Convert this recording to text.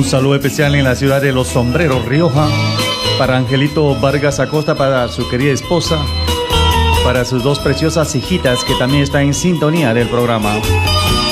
Un saludo especial en la ciudad de Los Sombreros, Rioja, para Angelito Vargas Acosta, para su querida esposa, para sus dos preciosas hijitas que también están en sintonía del programa.